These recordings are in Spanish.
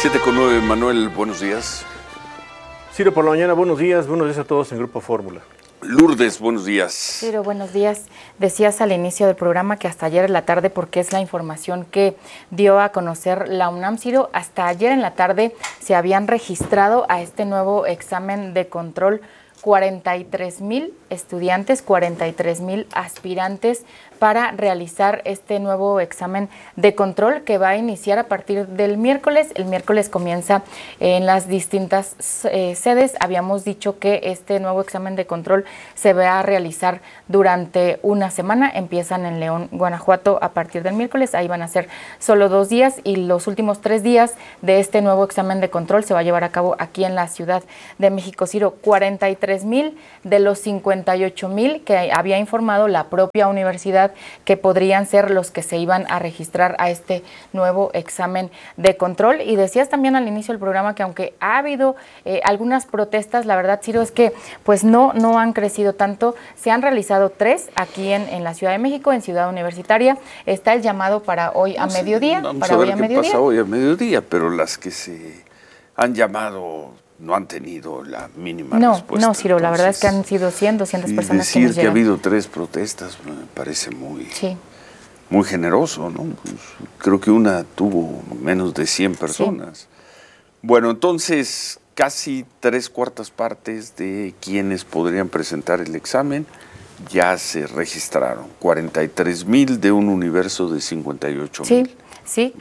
7:09, Manuel, buenos días. Ciro, por la mañana, buenos días a todos en Grupo Fórmula. Lourdes, buenos días. Ciro, buenos días. Decías al inicio del programa que hasta ayer en la tarde, porque es la información que dio a conocer la UNAM, Ciro, hasta ayer en la tarde se habían registrado a este nuevo examen de control 43,000 estudiantes, 43,000 aspirantes para realizar este nuevo examen de control que va a iniciar a partir del miércoles. El miércoles comienza en las distintas sedes. Habíamos dicho que este nuevo examen de control se va a realizar durante una semana. Empiezan en León, Guanajuato, a partir del miércoles. Ahí van a ser solo 2 días y los últimos 3 días de este nuevo examen de control se va a llevar a cabo aquí en la Ciudad de México. Ciro, 43,000 de los 58,000 que había informado la propia universidad que podrían ser los que se iban a registrar a este nuevo examen de control. Y decías también al inicio del programa que aunque ha habido algunas protestas, la verdad, Ciro, es que pues no han crecido tanto. Se han realizado 3 aquí en la Ciudad de México, en Ciudad Universitaria. Está el llamado para hoy a mediodía. Vamos a ver qué pasa hoy a mediodía, pero las que se han llamado no han tenido la mínima respuesta. No, Ciro, la verdad es que han sido 100, 200 personas que nos decir que ha habido 3 protestas me parece muy generoso, ¿no? Pues creo que una tuvo menos de 100 personas. Sí. Bueno, entonces casi 3/4 partes de quienes podrían presentar el examen ya se registraron. 43,000 de un universo de 58,000. Sí,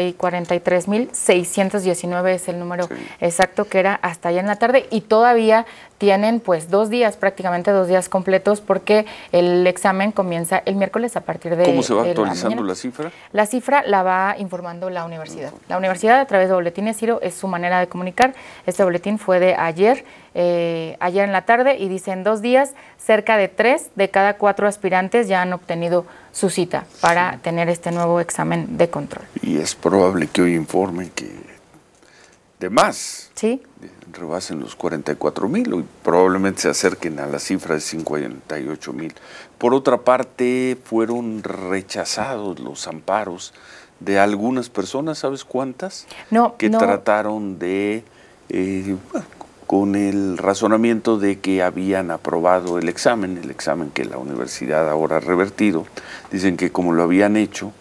43,619 es el número exacto que era hasta allá en la tarde, y todavía tienen pues 2 días, prácticamente 2 días completos, porque el examen comienza el miércoles a partir de... ¿Cómo se va actualizando la cifra? La cifra la va informando la universidad. La universidad, a través de boletines, Ciro, es su manera de comunicar. Este boletín fue de ayer en la tarde, y dice: en 2 días, cerca de 3 de cada 4 aspirantes ya han obtenido su cita para tener este nuevo examen de control. Y es probable que hoy informen que de más rebasen los 44,000 y probablemente se acerquen a la cifra de 58,000. Por otra parte, fueron rechazados los amparos de algunas personas, ¿sabes cuántas? Que trataron de, con el razonamiento de que habían aprobado el examen que la universidad ahora ha revertido. Dicen que como lo habían hecho,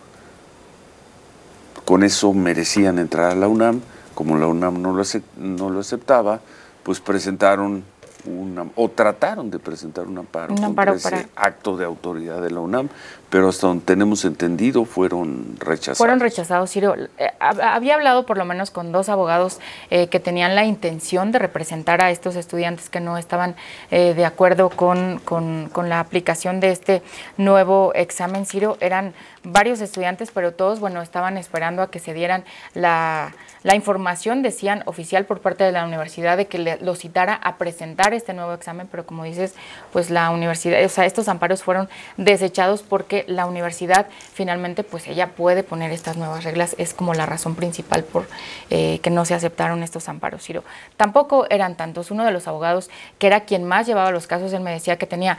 con eso merecían entrar a la UNAM. Como la UNAM no lo aceptaba, pues presentaron trataron de presentar un amparo contra ese acto de autoridad de la UNAM, pero hasta donde tenemos entendido fueron rechazados. Fueron rechazados, Ciro. Había hablado por lo menos con 2 abogados que tenían la intención de representar a estos estudiantes que no estaban de acuerdo con la aplicación de este nuevo examen, Ciro. Eran varios estudiantes, pero todos, estaban esperando a que se dieran la información, decían, oficial por parte de la universidad, de que los citara a presentar este nuevo examen, pero como dices, pues la universidad, estos amparos fueron desechados porque la universidad finalmente, pues ella puede poner estas nuevas reglas. Es como la razón principal por que no se aceptaron estos amparos, Ciro. Tampoco eran tantos. Uno de los abogados, que era quien más llevaba los casos, él me decía que tenía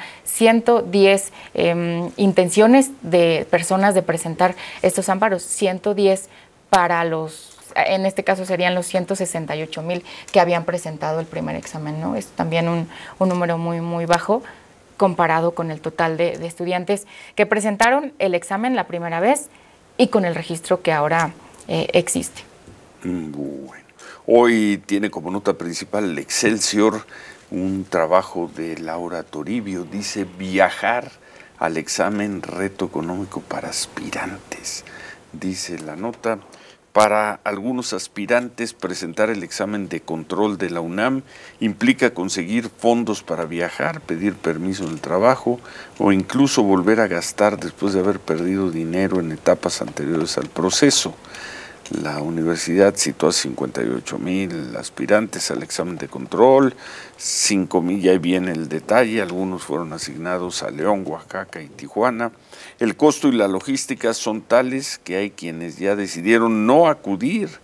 110 intenciones de personas de presentar estos amparos, 110 para en este caso serían los 168,000 que habían presentado el primer examen, ¿no? Es también un número muy, muy bajo comparado con el total de estudiantes que presentaron el examen la primera vez y con el registro que ahora existe. Bueno, hoy tiene como nota principal el Excelsior un trabajo de Laura Toribio. Dice: viajar al examen, reto económico para aspirantes. Dice la nota: para algunos aspirantes, presentar el examen de control de la UNAM implica conseguir fondos para viajar, pedir permiso en el trabajo o incluso volver a gastar después de haber perdido dinero en etapas anteriores al proceso. La universidad citó a 58,000 aspirantes al examen de control, 5,000, y ahí viene el detalle, algunos fueron asignados a León, Oaxaca y Tijuana. El costo y la logística son tales que hay quienes ya decidieron no acudir,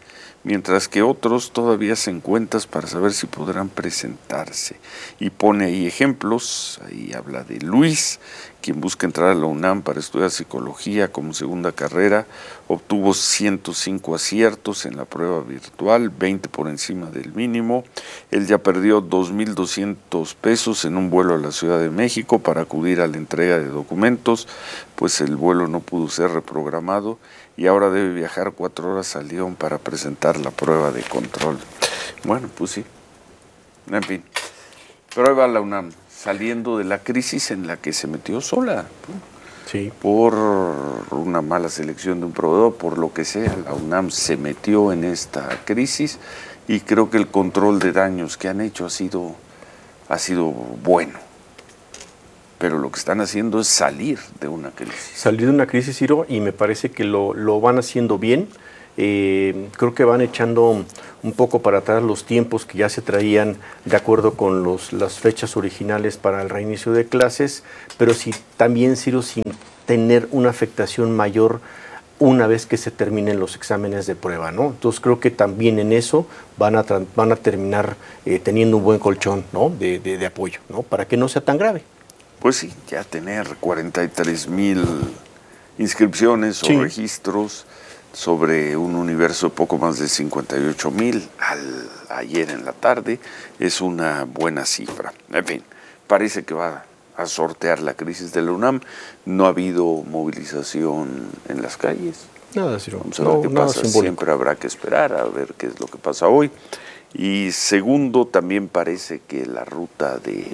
mientras que otros todavía hacen cuentas para saber si podrán presentarse. Y pone ahí ejemplos, ahí habla de Luis, quien busca entrar a la UNAM para estudiar psicología como segunda carrera, obtuvo 105 aciertos en la prueba virtual, 20 por encima del mínimo. Él ya perdió 2,200 pesos en un vuelo a la Ciudad de México para acudir a la entrega de documentos, pues el vuelo no pudo ser reprogramado y ahora debe viajar 4 horas a León para presentar la prueba de control. Bueno, pues sí, en fin, pero ahí va la UNAM, saliendo de la crisis en la que se metió sola, Sí. por una mala selección de un proveedor, por lo que sea. La UNAM se metió en esta crisis y creo que el control de daños que han hecho ha sido bueno. Pero lo que están haciendo es salir de una crisis. Salir de una crisis, Ciro, y me parece que lo van haciendo bien. Creo que van echando un poco para atrás los tiempos que ya se traían de acuerdo con las fechas originales para el reinicio de clases, pero sí también, Ciro, sin tener una afectación mayor una vez que se terminen los exámenes de prueba, ¿no? Entonces creo que también en eso van a terminar teniendo un buen colchón, ¿no? de apoyo, ¿no? Para que no sea tan grave. Pues sí, ya tener 43,000 inscripciones o registros sobre un universo de poco más de 58,000 ayer en la tarde es una buena cifra. En fin, parece que va a sortear la crisis de la UNAM. No ha habido movilización en las calles. Nada, Ciro. Vamos a ver qué pasa. Siempre habrá que esperar a ver qué es lo que pasa hoy. Y segundo, también parece que la ruta de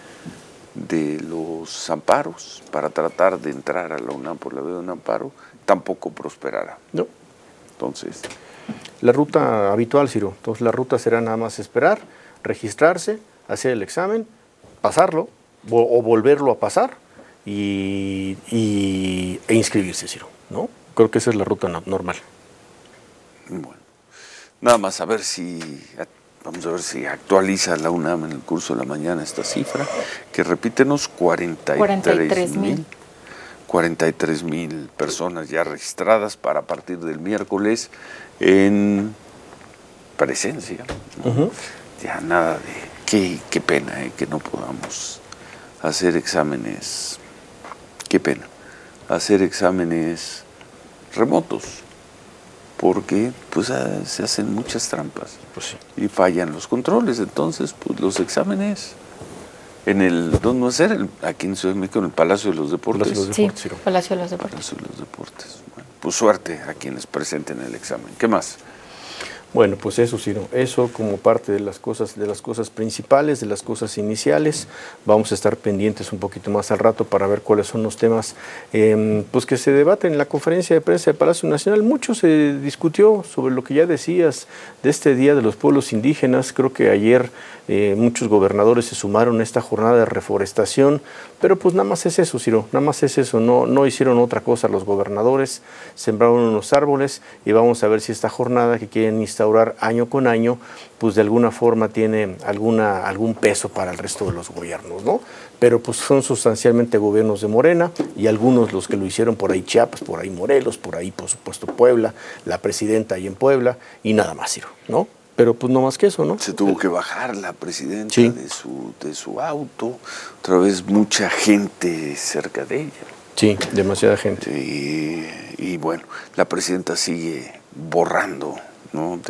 los amparos para tratar de entrar a la UNAM por la vía de un amparo tampoco prosperará. No. Entonces, la ruta habitual, Ciro. Entonces la ruta será nada más esperar, registrarse, hacer el examen, pasarlo o volverlo a pasar e inscribirse, Ciro, ¿no? Creo que esa es la ruta normal. Bueno, nada más vamos a ver si actualiza la UNAM en el curso de la mañana esta cifra, que repítenos, 43,000 personas ya registradas para partir del miércoles en presencia. ¿No? Ya nada de... Qué pena que no podamos hacer exámenes. Qué pena. Hacer exámenes remotos. Porque pues se hacen muchas trampas. Pues sí. Y fallan los controles. Entonces, pues los exámenes ¿dónde va a ser? Aquí en Ciudad de México, en el Palacio de los Deportes. Sí, Palacio de los Deportes. Palacio de los Deportes. Bueno, pues suerte a quienes presenten el examen. ¿Qué más? Bueno, pues eso, Ciro, eso como parte de las cosas principales, de las cosas iniciales. Vamos a estar pendientes un poquito más al rato para ver cuáles son los temas pues que se debaten en la conferencia de prensa del Palacio Nacional. Mucho se discutió sobre lo que ya decías de este Día de los Pueblos Indígenas. Creo que ayer muchos gobernadores se sumaron a esta jornada de reforestación, pero pues nada más es eso, Ciro, nada más es eso. No hicieron otra cosa los gobernadores, sembraron unos árboles y vamos a ver si esta jornada que quieren instaurar año con año, pues de alguna forma tiene algún peso para el resto de los gobiernos, ¿no? Pero pues son sustancialmente gobiernos de Morena y algunos los que lo hicieron por ahí Chiapas, por ahí Morelos, por ahí por supuesto Puebla, la presidenta ahí en Puebla y nada más, Ciro, ¿no? Pero pues no más que eso, ¿no? Se tuvo que bajar la presidenta sí. de su auto, otra vez mucha gente cerca de ella. Sí, demasiada gente. Y bueno, la presidenta sigue borrando, ¿no?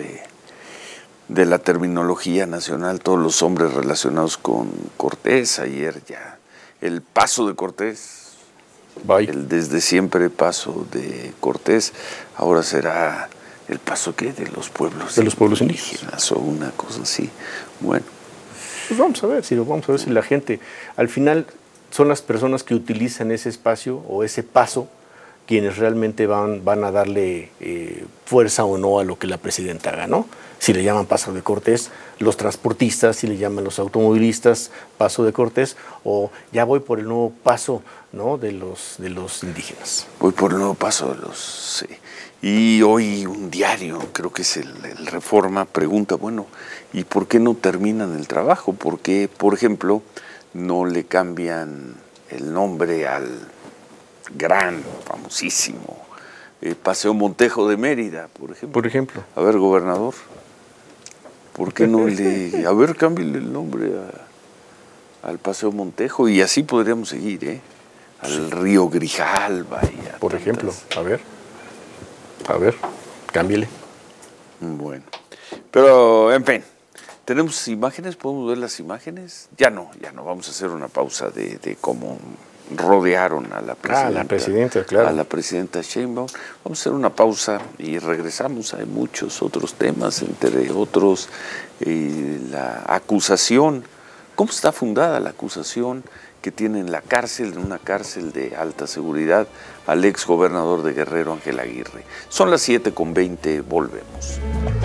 de la terminología nacional todos los hombres relacionados con Cortés. Ayer ya el paso de Cortés, el desde siempre paso de Cortés, ahora será el paso de los pueblos indígenas o una cosa así. Bueno, pues vamos a ver, Ciro, vamos a ver si la gente al final son las personas que utilizan ese espacio o ese paso quienes realmente van a darle fuerza o no a lo que la presidenta haga, ¿no? Si le llaman paso de Cortés, los transportistas, si le llaman los automovilistas paso de Cortés, o ya voy por el nuevo paso, ¿no? de los indígenas. Voy por el nuevo paso de los... Sí. Y hoy un diario, creo que es el Reforma, pregunta, bueno, ¿y por qué no terminan el trabajo? ¿Por qué, por ejemplo, no le cambian el nombre al gran, famosísimo Paseo Montejo de Mérida, por ejemplo. Por ejemplo. A ver, gobernador, ¿por qué no le... A ver, cámbiale el nombre al Paseo Montejo, y así podríamos seguir, al río Grijalva. Por ejemplo, a ver, cámbiale. Bueno, pero en fin, ¿tenemos imágenes? ¿Podemos ver las imágenes? Ya no, vamos a hacer una pausa de cómo rodearon a la presidenta. La presidenta, claro. A la presidenta Sheinbaum. Vamos a hacer una pausa y regresamos. Hay muchos otros temas, entre otros la acusación. ¿Cómo está fundada la acusación que tiene en la cárcel, en una cárcel de alta seguridad, al ex gobernador de Guerrero, Ángel Aguirre? Son las 7:20, volvemos.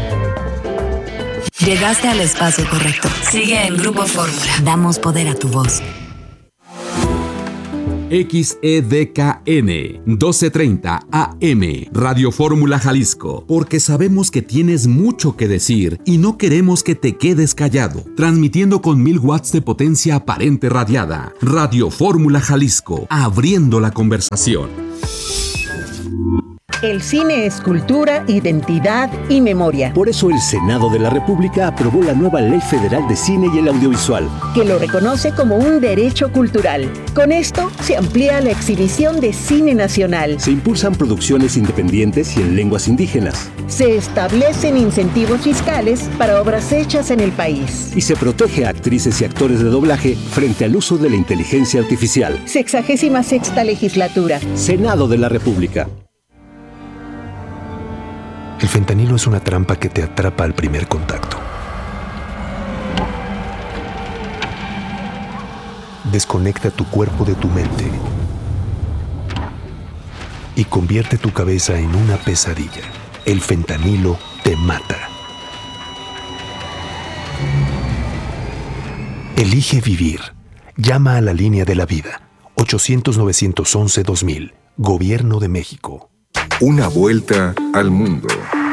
Llegaste al espacio correcto. Sigue en Grupo Fórmula. Damos poder a tu voz. XEDKN 1230 AM Radio Fórmula Jalisco, porque sabemos que tienes mucho que decir y no queremos que te quedes callado. Transmitiendo con 1000 watts de potencia aparente radiada. Radio Fórmula Jalisco, abriendo la conversación. El cine es cultura, identidad y memoria. Por eso el Senado de la República aprobó la nueva Ley Federal de Cine y el Audiovisual, que lo reconoce como un derecho cultural. Con esto se amplía la exhibición de cine nacional. Se impulsan producciones independientes y en lenguas indígenas. Se establecen incentivos fiscales para obras hechas en el país. Y se protege a actrices y actores de doblaje frente al uso de la inteligencia artificial. 66ª legislatura. Senado de la República. El fentanilo es una trampa que te atrapa al primer contacto. Desconecta tu cuerpo de tu mente y convierte tu cabeza en una pesadilla. El fentanilo te mata. Elige vivir. Llama a la línea de la vida. 800-911-2000. Gobierno de México. Una vuelta al mundo.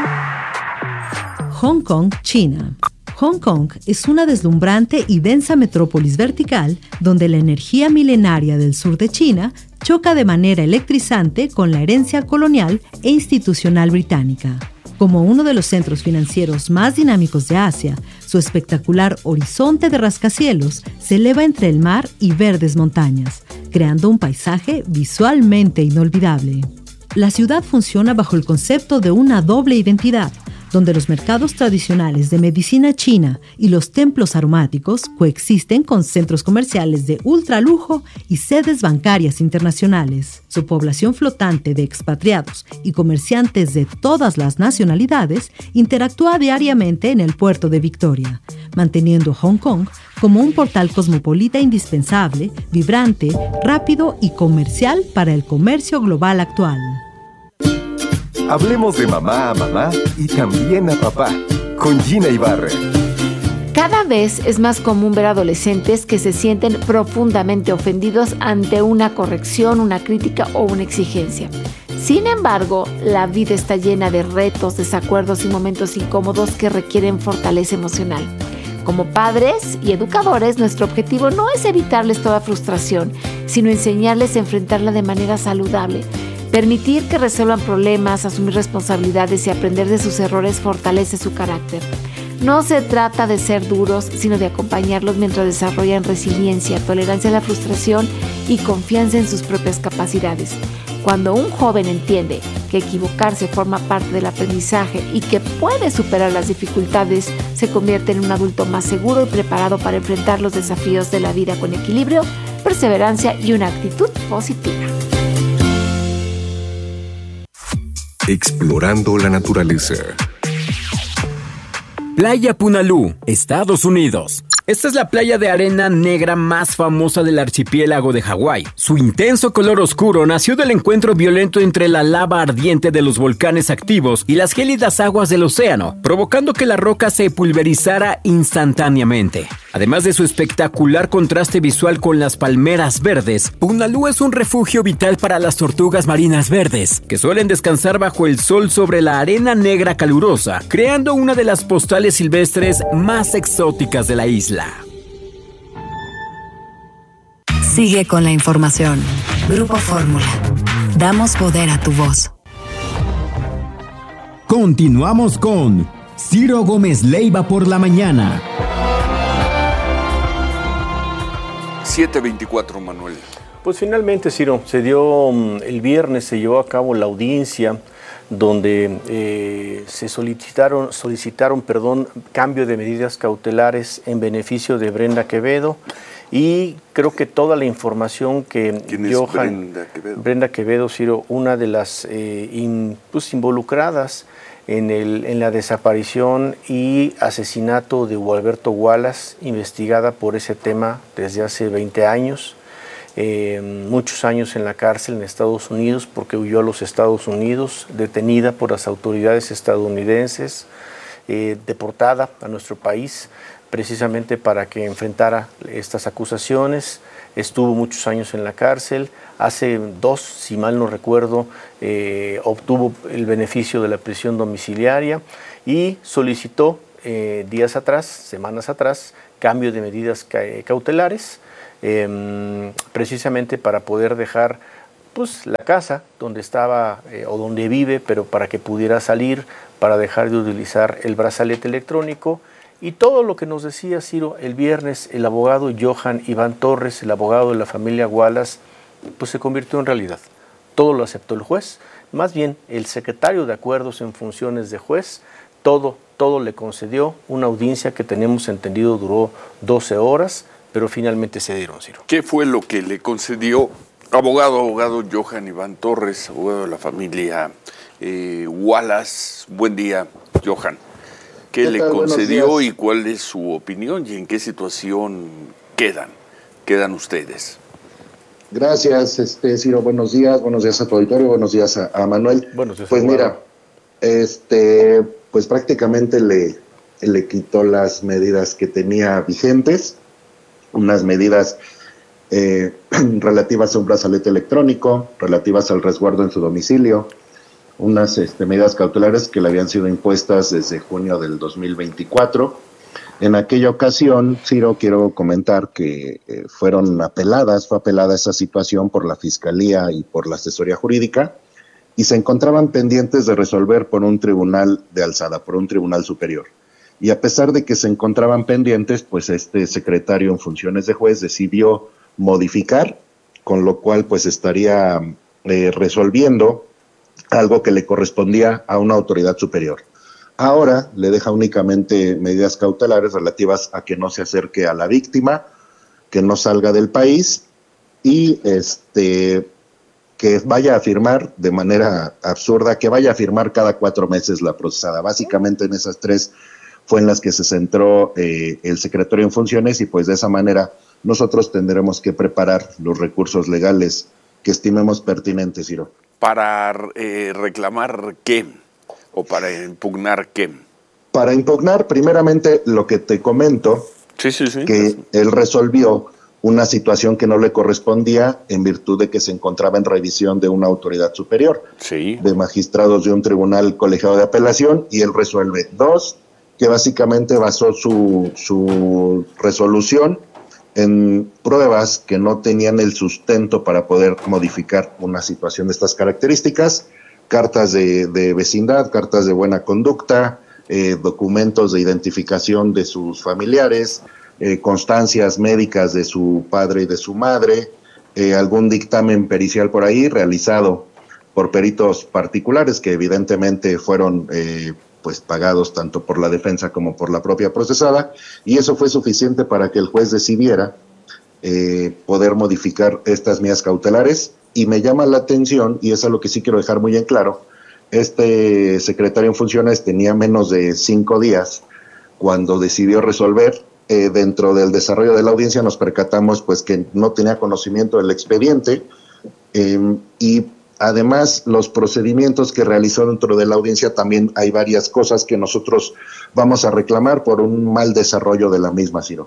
Hong Kong, China. Hong Kong es una deslumbrante y densa metrópolis vertical donde la energía milenaria del sur de China choca de manera electrizante con la herencia colonial e institucional británica. Como uno de los centros financieros más dinámicos de Asia, su espectacular horizonte de rascacielos se eleva entre el mar y verdes montañas, creando un paisaje visualmente inolvidable. La ciudad funciona bajo el concepto de una doble identidad, donde los mercados tradicionales de medicina china y los templos aromáticos coexisten con centros comerciales de ultralujo y sedes bancarias internacionales. Su población flotante de expatriados y comerciantes de todas las nacionalidades interactúa diariamente en el puerto de Victoria, manteniendo Hong Kong como un portal cosmopolita indispensable, vibrante, rápido y comercial para el comercio global actual. Hablemos de mamá a mamá y también a papá, con Gina Ibarra. Cada vez es más común ver adolescentes que se sienten profundamente ofendidos ante una corrección, una crítica o una exigencia. Sin embargo, la vida está llena de retos, desacuerdos y momentos incómodos que requieren fortaleza emocional. Como padres y educadores, nuestro objetivo no es evitarles toda frustración, sino enseñarles a enfrentarla de manera saludable. Permitir que resuelvan problemas, asumir responsabilidades y aprender de sus errores fortalece su carácter. No se trata de ser duros, sino de acompañarlos mientras desarrollan resiliencia, tolerancia a la frustración y confianza en sus propias capacidades. Cuando un joven entiende que equivocarse forma parte del aprendizaje y que puede superar las dificultades, se convierte en un adulto más seguro y preparado para enfrentar los desafíos de la vida con equilibrio, perseverancia y una actitud positiva. Explorando la naturaleza. Playa Punalú, Estados Unidos. Esta es la playa de arena negra más famosa del archipiélago de Hawái. Su intenso color oscuro nació del encuentro violento entre la lava ardiente de los volcanes activos y las gélidas aguas del océano, provocando que la roca se pulverizara instantáneamente. Además de su espectacular contraste visual con las palmeras verdes, Punalú es un refugio vital para las tortugas marinas verdes, que suelen descansar bajo el sol sobre la arena negra calurosa, creando una de las postales silvestres más exóticas de la isla. Sigue con la información. Grupo Fórmula. Damos poder a tu voz. Continuamos con Ciro Gómez Leiva por la mañana. 7:24, Manuel. Pues finalmente, Ciro, el viernes se llevó a cabo la audiencia donde se solicitaron cambio de medidas cautelares en beneficio de Brenda Quevedo, y creo que toda la información que Brenda Quevedo, Ciro, una de las involucradas en la desaparición y asesinato de Gualberto Wallace, investigada por ese tema desde hace 20 años, muchos años en la cárcel en Estados Unidos porque huyó a los Estados Unidos, detenida por las autoridades estadounidenses, deportada a nuestro país precisamente para que enfrentara estas acusaciones. Estuvo muchos años en la cárcel. Hace 2, si mal no recuerdo, obtuvo el beneficio de la prisión domiciliaria y solicitó semanas atrás, cambio de medidas cautelares, precisamente para poder dejar pues, la casa donde estaba o donde vive, pero para que pudiera salir, para dejar de utilizar el brazalete electrónico. Y todo lo que nos decía, Ciro, el viernes, el abogado Johan Iván Torres, el abogado de la familia Wallace, pues se convirtió en realidad. Todo lo aceptó el juez, más bien el secretario de Acuerdos en funciones de juez, todo le concedió. Una audiencia que tenemos entendido duró 12 horas, pero finalmente se dieron, Ciro. ¿Qué fue lo que le concedió abogado Johan Iván Torres, abogado de la familia Wallace? Buen día, Johan. ¿Qué le concedió y cuál es su opinión y en qué situación quedan ustedes? Gracias, Ciro. Buenos días a tu auditorio, buenos días a Manuel. Buenos días, pues mira, pues prácticamente le quitó las medidas que tenía vigentes, unas medidas relativas a un brazalete electrónico, relativas al resguardo en su domicilio, unas medidas cautelares que le habían sido impuestas desde junio del 2024. En aquella ocasión, Ciro, quiero comentar que fue apelada esa situación por la Fiscalía y por la Asesoría Jurídica, y se encontraban pendientes de resolver por un tribunal de alzada, por un tribunal superior. Y a pesar de que se encontraban pendientes, pues este secretario en funciones de juez decidió modificar, con lo cual pues estaría resolviendo algo que le correspondía a una autoridad superior. Ahora le deja únicamente medidas cautelares relativas a que no se acerque a la víctima, que no salga del país y que vaya a firmar de manera absurda, que vaya a firmar cada 4 meses la procesada. Básicamente en esas 3 fue en las que se centró el secretario en funciones, y pues de esa manera nosotros tendremos que preparar los recursos legales que estimemos pertinentes, Ciro. ¿Para reclamar qué? ¿O para impugnar qué? Para impugnar, primeramente, lo que te comento, que él resolvió una situación que no le correspondía en virtud de que se encontraba en revisión de una autoridad superior, de magistrados de un tribunal colegiado de apelación, y él resuelve 2, que básicamente basó su resolución en pruebas que no tenían el sustento para poder modificar una situación de estas características, cartas de vecindad, cartas de buena conducta, documentos de identificación de sus familiares, constancias médicas de su padre y de su madre, algún dictamen pericial por ahí realizado por peritos particulares que evidentemente fueron pues pagados tanto por la defensa como por la propia procesada, y eso fue suficiente para que el juez decidiera poder modificar estas medidas cautelares. Y me llama la atención, y eso es lo que sí quiero dejar muy en claro, este secretario en funciones tenía menos de 5 días cuando decidió resolver. Dentro del desarrollo de la audiencia nos percatamos pues que no tenía conocimiento del expediente, y además los procedimientos que realizó dentro de la audiencia, también hay varias cosas que nosotros vamos a reclamar por un mal desarrollo de la misma, Ciro.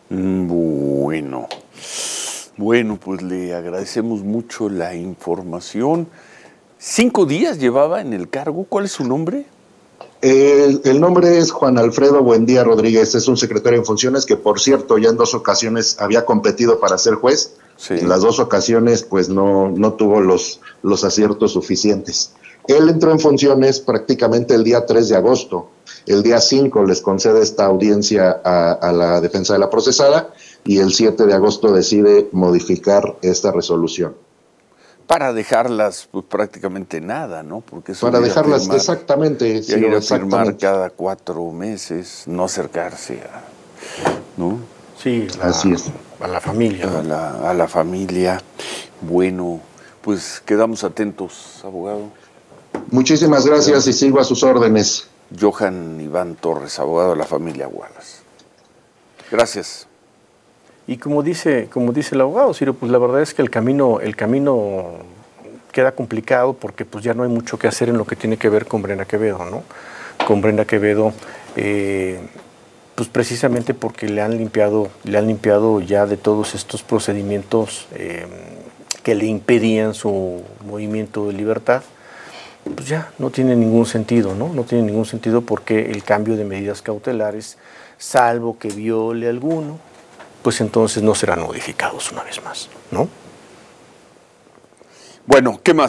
Bueno, pues le agradecemos mucho la información. 5 días llevaba en el cargo. ¿Cuál es su nombre? El nombre es Juan Alfredo Buendía Rodríguez. Es un secretario en funciones que, por cierto, ya en 2 ocasiones había competido para ser juez. En las 2 ocasiones pues no tuvo los aciertos suficientes. Él entró en funciones prácticamente el día 3 de agosto. El día 5 les concede esta audiencia a la defensa de la procesada y el 7 de agosto decide modificar esta resolución. Para dejarlas pues, prácticamente nada, ¿no? Porque eso para dejarlas firmar, exactamente. Sí, ir a firmar cada 4 meses, no acercarse a... ¿no? Sí, así es. A la familia. A la familia. Bueno, pues quedamos atentos, abogado. Muchísimas gracias y sigo a sus órdenes. Johan Iván Torres, abogado de la familia Wallace. Gracias. Y como dice el abogado, Ciro, pues la verdad es que el camino queda complicado porque pues ya no hay mucho que hacer en lo que tiene que ver con Brenda Quevedo, ¿no? Con Brenda Quevedo, pues precisamente porque le han limpiado ya de todos estos procedimientos que le impedían su movimiento de libertad. Pues ya no tiene ningún sentido, ¿no? No tiene ningún sentido porque el cambio de medidas cautelares, salvo que viole alguno, pues entonces no serán modificados una vez más, ¿no? Bueno, ¿qué más?